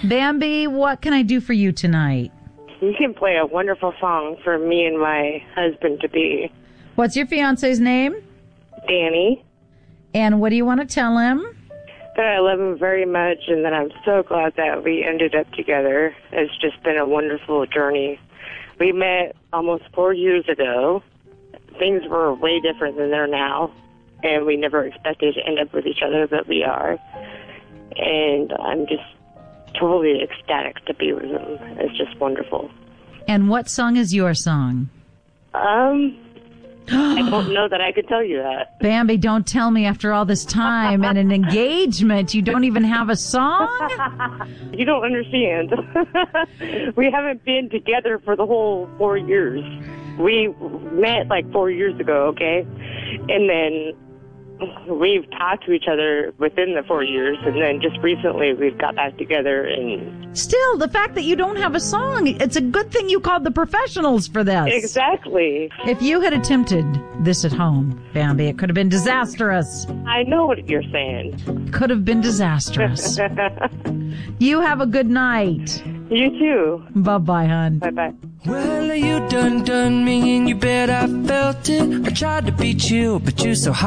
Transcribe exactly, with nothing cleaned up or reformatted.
Bambi, what can I do for you tonight? You can play a wonderful song for me and my husband-to-be. What's your fiance's name? Danny. And what do you want to tell him? That I love him very much and that I'm so glad that we ended up together. It's just been a wonderful journey. We met almost four years ago. Things were way different than they're now, and we never expected to end up with each other, but we are. And I'm just totally ecstatic to be with him. It's just wonderful. And what song is your song? Um, I don't know that I could tell you that. Bambi, don't tell me after all this time and an engagement, you don't even have a song? You don't understand. We haven't been together for the whole four years. We met like four years ago, okay? And then we've talked to each other within the four years, and then just recently we've got back together. And still, the fact that you don't have a song, it's a good thing you called the professionals for this. Exactly. If you had attempted this at home, Bambi, it could have been disastrous. I know what you're saying. Could have been disastrous. You have a good night. You too. Bye-bye, hon. Bye-bye. Well, you done done me, and you bet I felt it. I tried to beat you, but you're so hot.